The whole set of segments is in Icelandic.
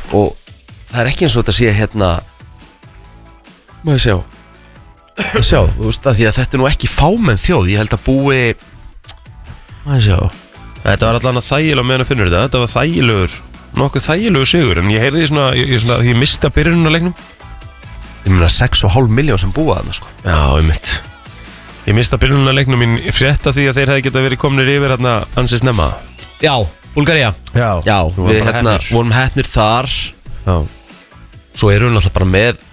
og það ekki eins og þetta sé hérna maður sjá, þú veist að því að þetta nú ekki fámenn þjóð, ég held að búi maður sjá. Þetta var allan að þægilega meðan að finnur þetta var þægilegur, nokkuð þægilegur sigur en ég heyrði því ég mista byrjunum á leiknum. Ég meina 6,5 miljón sem búa þarna sko. Já, ég mista byrjunum á leiknum mín frétta því að þeir hefði getað verið komnir yfir hérna ansið snemma. Já, Búlgaría. Já, við hérna vorum heppnir þar. Já. Svo erum við náttúrulega bara með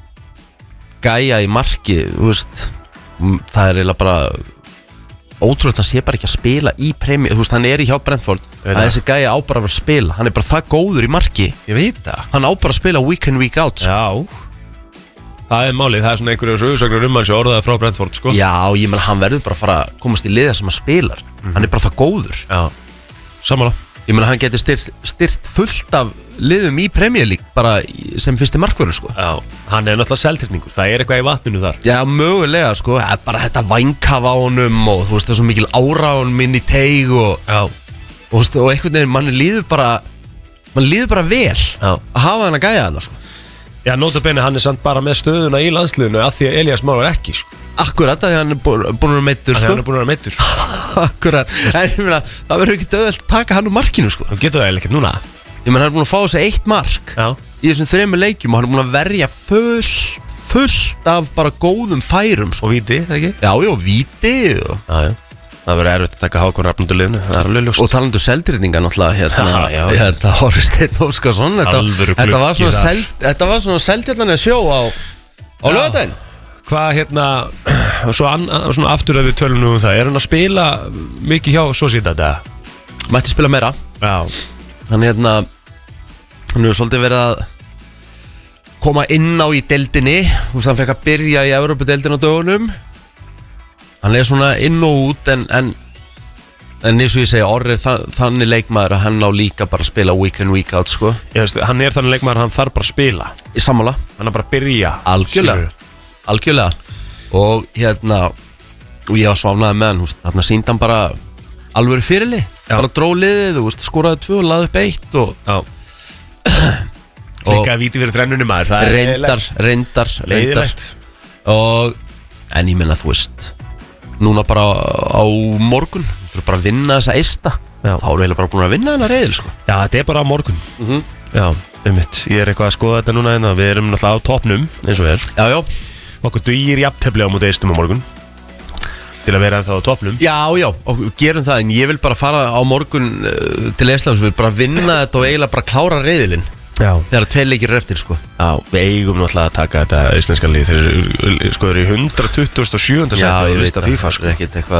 gæja í marki, þú veist. Það eiginlega bara ótrúlega, hann sé bara ekki að spila í premi, þú veist, hann í hjá Brentford að þessi gæja á bara að vera að spila, hann bara það góður í marki. Ég veit það. Hann á bara að spila week in, week out. Já. Það málið, það svona einhverjum sögursögnur hans og orðaði frá Brentford, sko. Já, ég menn hann verður bara að fara að komast í liða sem hann spilar. Hann bara það góður. Já, sammála. Ég menn hann geti styrt fullt af liðum í Premier League bara sem fyrsti markvörður, sko. Já, hann náttúrulega seltekningur, það eitthvað í vatninu þar. Já, mögulega, sko, bara þetta vængkafa á honum og þú veist, það er svo mikil ára á honum inn í teig og einhvern veginn, mann líður bara vel að hafa hann að gæja hann, sko. Já, notabene, hann samt bara með stöðuna í landsliðinu að því að Elías Már var ekki, sko. Akkurat, að hann búin að vera meiddur, sko. Hann búin að vera meiddur. Akkurat, en ég meina, það verður ekki auðvelt að taka hann úr markinu, sko. Það getur það eiginlega ekkert núna. Ég meina, hann búin að fá þessi 1 mark í þessum 3 leikjum og hann búin að verja fullt af bara góðum færum, sko. Og víti, ekki? Já, víti og... Já. Það verður erfitt að taka Hákon Rafnundur liðinu, það alveg ljóst. Og talandu seldirreitinga náttúrulega, hérna Orri Steinn Óskarsson, þetta var svona seldjarnarnir sjó á laugardaginn. Hvað svona aftur að við tölum nú það, hann að spila mikið hjá Sociedad þetta? Mætti spila meira. Já. Hann hefur svolítið verið að koma inn á í deildinni, þú veist hann fekk að byrja í Evrópudeildin á dögunum. Hann svona inn og út en eins og ég segja, Orri þannig leikmaður að hann á líka bara að spila week in, week out, sko. Hann þannig leikmaður að hann þarf bara að spila. Í sammála. Hann bara að byrja. Algjörlega. Og og ég var svafnaði með hann, þarna sýndi hann bara alvöru fyrirlið. Bara dró liðið, skoraði 2 og laði upp 1 og... Já. Líka að víti fyrir þrennunum maður. Reyndar. En ég menna, þú veist... Núna bara á morgun þú þurfum bara að vinna þessa eista. Þá erum við bara búin að vinna þennan reyðil, sko. Já, þetta bara á morgun. Já, ég eitthvað að skoða þetta núna hérna. Við erum náttúrulega á toppnum eins og Já. Okkur dugir jafntefli á móti eistum á morgun til að vera ennþá á toppnum. Já, og gerum það. En ég vil bara fara á morgun til Íslands. Við vil bara vinna þetta og eiginlega bara klára reyðilinn. Já. Þegar 2 leikir eru eftir, sko. Já, við eigum náttúrulega að taka þetta íslenska lið. Þeir sko eru í 127. Já, ég veit að FIFA, sko.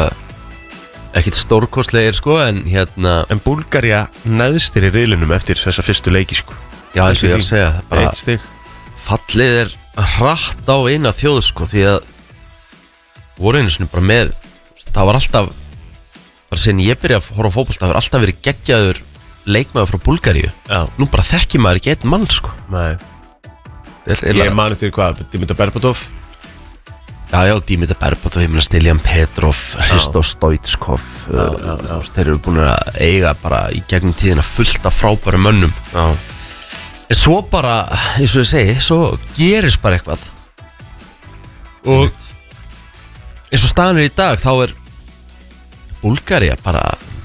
Ekkert stórkostlegir, sko, en hérna... En Búlgaría neðstir í riðlinum eftir þessa fyrstu leiki, sko. Já, eins og ég að segja. Bara 1 stig. Fallið hratt á eina þjóð, sko, því að voru einu sinni bara með... Það var alltaf... Bara sen ég byrja að horfa á fótbolta, það var alltaf verið geggjaður leikmaður frá Búlgaríu. Nú bara þekki maður ekki einn mann, sko. Nei. Ég mani til hvað, Dimitar Berbatov. Já, Dimitar Berbatov, ég meina Stiljan Petrov, Hristo Stoichkov. Þeir eru búin að eiga bara í gegnum tíðina fullt af frábæru mönnum. En svo bara, eins og ég segi, svo gerist bara eitthvað. Og eins og staðan í dag, þá Búlgaría bara...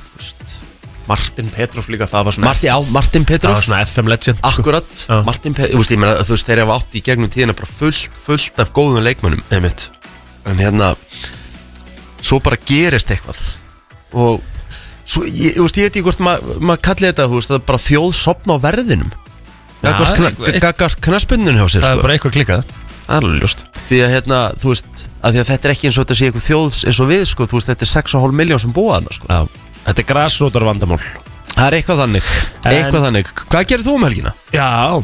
Martin Petrov líka, það var svona... Martin Petrov. Það var svona FM legend, sko. Akkurat, Martin Petrov, ég meina, þú veist, þeir hafa átt í gegnum tíðina bara fullt af góðum leikmönnum. Einmitt. En svo bara gerist eitthvað. Og, svo, ég veit ekki hvort maður kalli þetta, þú veist, það bara þjóð sopna á verðinum. Gagvart knattspyrnunni hjá sér, sko. Það bara eitthvað klikkað, það alveg ljóst. Því að, þú veist, að þetta ekki eins og þetta sé eitthvað þjóð eins og við, sko, þú veist, þetta 6,5 miljón sem búa þarna, sko. Þetta grasrótar vandamál. Það eitthvað þannig. Hvað gerir þú helgina? Já,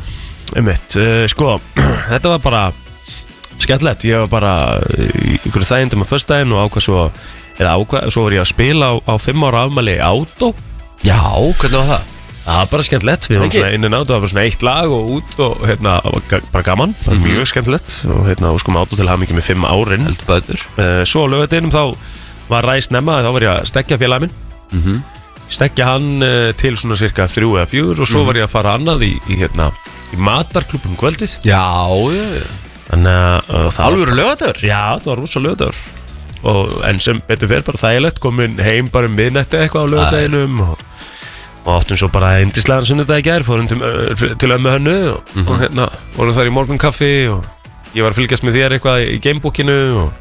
sko, þetta var bara skemmtilegt. Ég var bara í ykkur þægindum á föstudaginn og svo var ég að spila á 5 ára afmæli átó. Já, hvernig var það? Það var bara skemmtilegt. Við varum svona inn og átó, það var svona 1 lag og út og bara gaman, mjög skemmtilegt og sko átó til hamingju með 5 árin. Heldur betur. Svo á laugardeginum þá var ræst nefna, þá var ég að stekja félaginn minn stekja hann til svona cirka 3 eða 4 og svo var ég að fara annað í matarklubun kvöldið. Já. Þannig að alvöru laugardagur? Já, það var rosa laugardagur en sem betur fer bara þægilegt, komin heim bara miðnætti eitthvað á laugardaginum og áttum svo bara yndislegan sunnudag í gær, fórum til ömmu Hönnu og hérna vorum þar í morgunkaffi og ég var að fylgjast með þér eitthvað í gamebookinu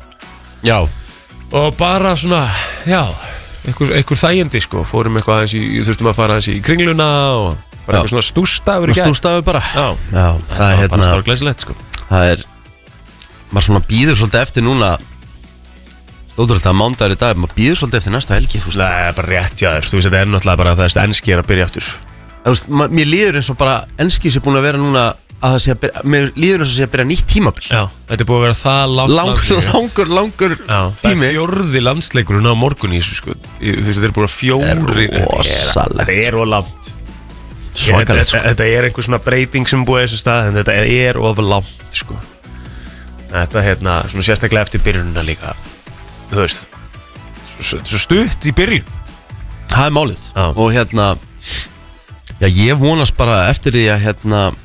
og bara svona, já, einhver þægindi sko, fórum eitthvað aðeins þurftum að fara aðeins í Kringluna og bara eitthvað svona stúrstafur í gær. Stúrstafur bara? Já, það var bara stórglæsilegt sko. Það maður svona býður svolítið eftir núna, ótrúlega að mándagur í dag, maður býður svolítið eftir næsta helgi. Nei, bara rétt já þér, þú veist þetta náttúrulega bara það enski að byrja aftur. Mér líður eins og bara enski sé búin að vera núna að það sé að byrja, mér líður eins og sé að byrja nýtt tímabil. Já, þetta búið að vera það langur tími. Það 4. landsleikurinn á morgun í þessu sko. Þú veist þetta búið að 4. Þetta of langt. Svakalegt sko. Þetta einhver svona breyting sem búið þessu stað en þetta of langt sko. Þetta svona sérstaklega eftir byrjunina líka. Þú veist, svo stutt í byrjun. Það málið. Og já, ég vonast bara eftir því að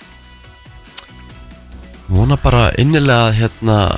vona bara innilega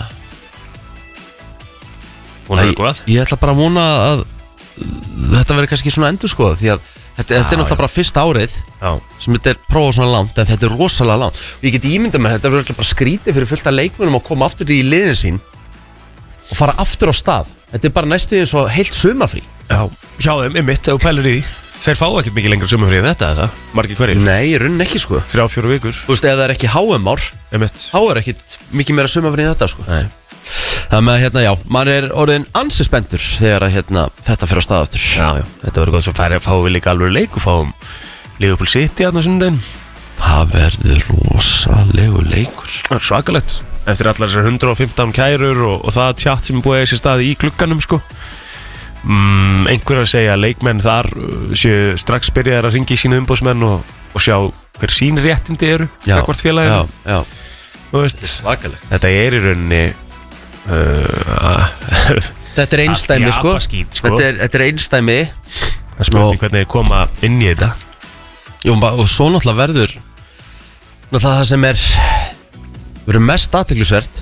ég ætla bara að vona að þetta verður kannski svona endurskoðað því að þetta er náttúrulega bara fyrsta árið sem þetta er prófað svona langt en þetta er rosalega langt og ég get ímyndað mér þetta verður bara skrítið fyrir fullt af leikmönnum að koma aftur í liðin sín og fara aftur á stað. Þetta er bara næstu eins og heilt sumafrí. Já, hjá þeim mitt ef þú pælir í því. Þeir fá ekkert mikið lengra sumafrí en þetta, eða? Margir hverjir? Nei, í rauninni ekki sko. 3-4 vikur. Þú veist, ef það er ekki HM-ár, þá er ekkert mikið meira sumafrí en þetta sko. Nei. Það með já, maður er orðin ansi spenntur þegar að þetta fer á stað aftur. Já, þetta verður gott svo fáum við líka alveg leik og fáum Liverpool City þarna sunnudaginn. Það verður rosalegu leikur. Svakalegt. Eftir allar þessar 115 kærur og það tjatt sem er búið að sér staði í glugganum sko. Einhver að segja að leikmenn þar séu strax byrjaðir að ringi í sínu umboðsmenn og sjá hver sín réttindi eru hvort félaginu. Já. Þú veist, þetta er í rauninni þetta er einstæmi sko. Þetta er einstæmi. Það er spurning hvernig þeir koma inn í þetta. Jú, og svo náttúrulega verður það sem verður mest athyglisvert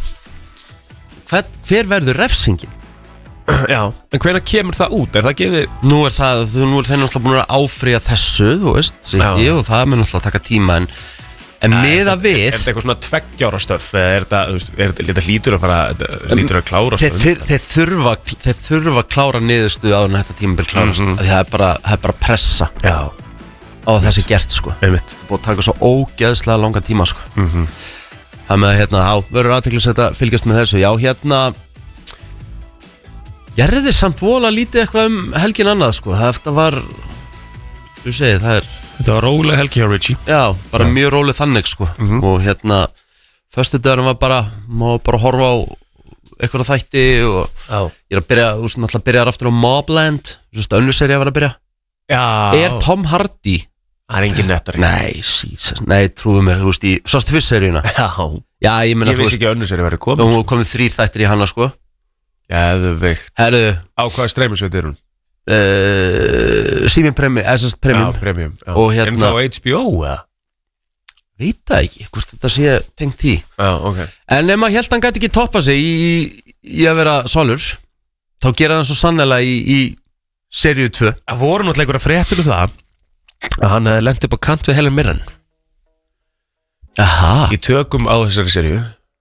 hver verður refsingin? Já, en hvernig kemur það út? Er það gefið? Nú er þeir náttúrulega búin að áfrýja þessu, þú veist, og það mun náttúrulega taka tíma en miða við Er þetta eitthvað svona 2 ára stöf? Er þetta hlýtur að klára stöf? Þeir þurfa að klára niðurstöðu áður en þetta tímabil klárast því það er bara pressa á þessi gert sko. Búið að taka svo ógeðslega langa tíma sko. Það með verður athyglisvert að fylgjast með þessu. Já, gerði samt vola lítið eitthvað helgin annað sko. Þetta var, þú segir, þetta var róleg helgi hjá Richie. Já, bara mjög róleg þannig sko. Og föstudagurinn var bara, má bara horfa á eitthvað þætti og ég er að byrja aftur á Mobland, önnur serið að vera að byrja. Já. Er Tom Hardy? Það er engin nettari. Nei, trúðu mér, þú veist, sástu fyrst seríuna? Já, ég meina, ég vissi ekki önnur serið verið komið. Nú komið 3 þættir í hana sko. Geðveikt. Herðu. Á hvaða streymisveit er hún? Síminn Premium, SS Premium. Já, Premium. Og En þá HBO, eða? Veit það ekki, hvort þetta sé tengt því. Já, ok. En ef maður held hann gæti ekki toppa sig í að vera solur, þá gera hann svo sannlega í seríu 2. Það voru náttúrulega einhverja fréttir það að hann lendi upp á kant við Helen Mirren. Aha. Í tökum á þessari seríu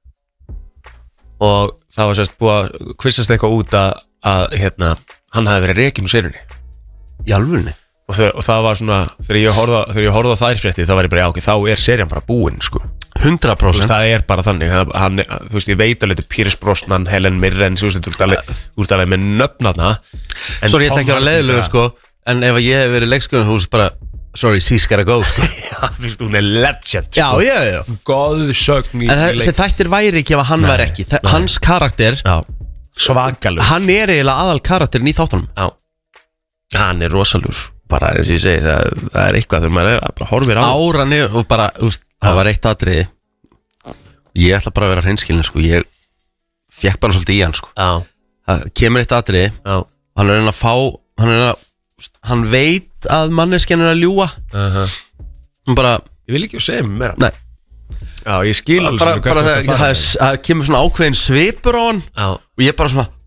og það var sérst búið að kvissast eitthvað út að hann hafi verið rekinn úr seríunni. Í alvörunni? Og það var svona, þegar ég horfði á þær fréttir, þá var ég bara, já ok, þá er serían bara búinn sko. 100%. Það er bara þannig, þú veist, ég veit alveg Pierce Brosnan, Helen Mirren, þú veist, þú ert alveg með nöfnarna. Sorry, ég ætla ekki að vera leiðilegur sko, en ef ég hef verið leikskjöðun, þú veist bara, sorry, she's gotta go sko. Já, þú veist, hún er legend sko. Já. Góðsögn í leik. En þessi þættir væri ekki ef hann væri ekki. Hans karakter, svakalur. Hann er eiginlega aðal karakterin í þáttunum. Já, hann er rosalur. Bara eins og ég segi, það er eitthvað þegar maður bara horfir á ára niður og bara, það var eitt atriði. Ég ætla bara að vera hreinskilin sko. Ég fekk bara svolítið í hann sko. Það kemur eitt atriði. Hann er að hann veit að manneskjan að ljúga hann bara Ég vil ekki segja mér meira Nei. Já, ég skil bara það kemur svona ákveðin svipur á hann og ég bara svona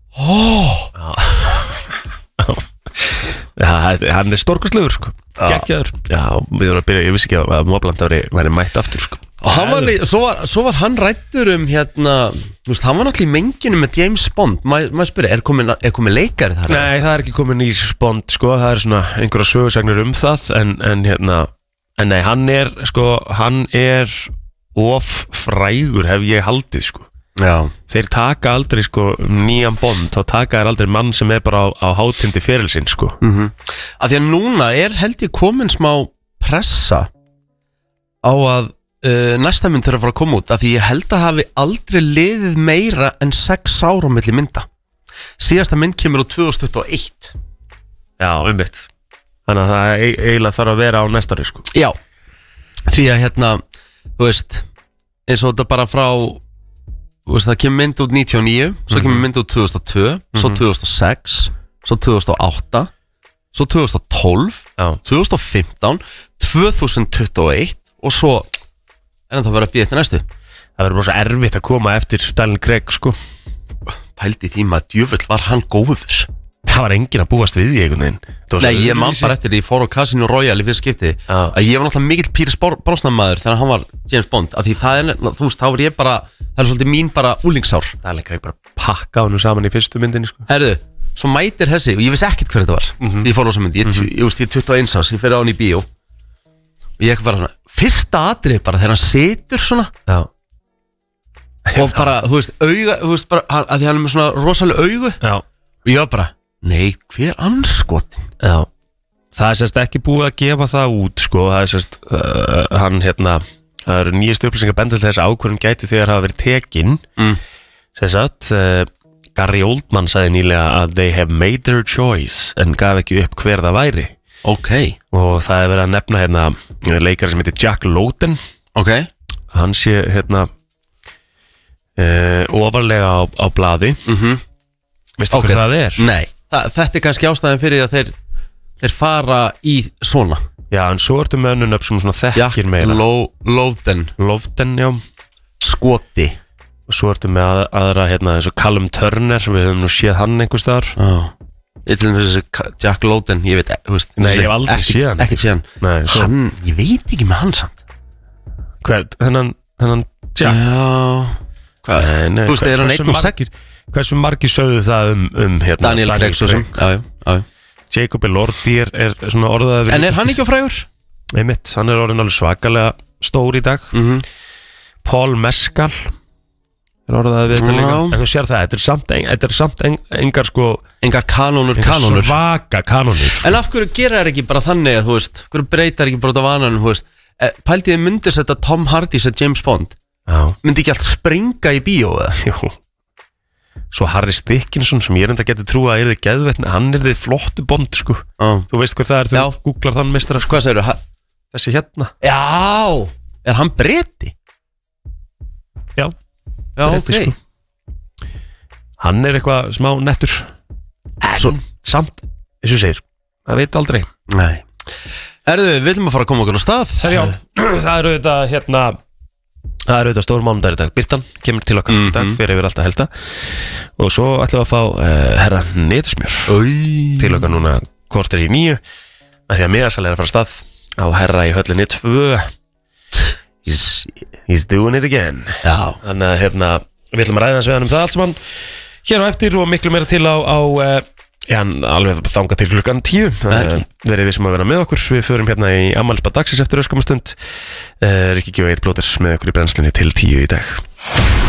Já, hann stórkostlegur sko Geggjaður Já, við vorum að byrja, ég vissi ekki að Móbland væri mætt aftur sko Og svo var hann ræddur hérna, þú veist, hann var náttúrulega í menginu með James Bond, maður spyrja, er komin leikari þar? Nei, það er ekki komin nýr Bond, sko, það er svona einhverja sögusagnir það, en nei, hann er of frægur, hef ég haldið, sko. Já. Þeir taka aldrei, sko, nýjan Bond, þá taka þeir aldrei mann sem er bara á hátindi ferilsinn, sko. Af því að núna held ég komin smá pressa á að næsta mynd þurfa að fara að koma út af því ég held að hafi aldrei liðið meira en 6 ár á milli mynda síðasta mynd kemur á 2021 Já, einmitt Þannig að það eiginlega þarf að vera á næsta ári sko. Já, því að þú veist eins og þetta bara frá veist, það kemur mynd út 99 svo kemur mynd út 2002 svo 2006, svo 2008 svo 2012 2015 2021 og svo en það verður að býja eftir næstu Það verður bara svo erfitt að koma eftir Daniel Craig sko Pældi því maður djöfull var hann góður Það var enginn að búast við í einhvern veginn Nei, ég man bara eftir því ég fór á Casino Royale í fyrst skipti að ég var náttúrulega mikill Pierce Brosnan maður þegar hann var James Bond af því það þú veist, þá var ég bara það er svolítið mín bara úlingsár Daniel Craig bara pakka hann saman í fyrstu myndinni sko Herðu, svo mætir þessi og ég vissi ekkert hver þetta var því ég fór á þessa mynd, ég er 21 ás ég fer á hann í bíó og ég bara svona, fyrsta atrið bara þegar hann situr svona og bara, þú veist, auga þú veist, bara, að því hann er með svona rosalega augu og ég var bara, nei, hver anskotin? Já, það er sérst ekki búið að gefa það út, sko, það er sérst hann, það eru nýjastu upplýsingar bendil þess að ákvörðun gæti þegar hafa verið tekin sérst, Gary Oldman sagði nýlega að they have made their choice en gaf ekki upp hver það væri Okay. Og það er verið að nefna leikari sem heitir Jack Lowden Hann sé ofarlega á blaði Veistu hvað það er? Nei, þetta er kannski ástæðan fyrir að þeir fara í svona Já, en svo ertu með önnun upp sem svona þekkir meira Lowden, já Skoti Og svo ertu með aðra eins og Callum Turner Við höfum nú séð hann einhvers staðar Jack Lowden, ég veit Nei, ég hef aldrei séð hann Ekkert séð hann Ég veit ekki með hann samt Hver, hennan Jack? Já Hvað, þú veist, er hann 1.6 Hversu margir sögðu það Daniel Craig svo sem Jacob Elordi er svona orðað En er hann ekki á frægur? Einmitt, hann er orðin alveg svakalega stór í dag Paul Mescal orðaði við þetta líka en þú sér það, þetta er samt engar sko engar kanónur svaka kanónur en af hverju gera það ekki bara þannig að þú veist hverju breytar ekki bara út af vanan þú veist pæltiði myndir setja Tom Hardy sem James Bond myndi ekki allt springa í bíó eða? Jú svo Harry Dickinson sem ég enda geti trúa að er þið geðvetni hann er þið flottu Bond sko þú veist hver það er þú googlar þann meistara sko hvað segirðu? Þessi hérna já er hann Breti? Já ok sko. Hann er eitthvað smá nettur en samt, eins og segir það veit aldrei Nei. Við viljum að fara að koma okkur á stað já, það eru auðvitað stór mánudagur í dag Birtan kemur til okkar í dag fyrir yfir alltaf helda og svo ætlum við að fá herra Netsmjör til okkar núna korter í 9 að því að miðasal er að fara af stað á herra í höllinni 2 He's doing it again Já. Þannig að við ætlum að ræða við hann það allt saman hér á eftir og miklu meira til á alveg þanga til klukkan 10 verið við sem að vera með okkur við förum hérna í afmælisbað dagsins eftir öskamastund Rikki G1 Blóter með okkur í brennslunni til 10 í dag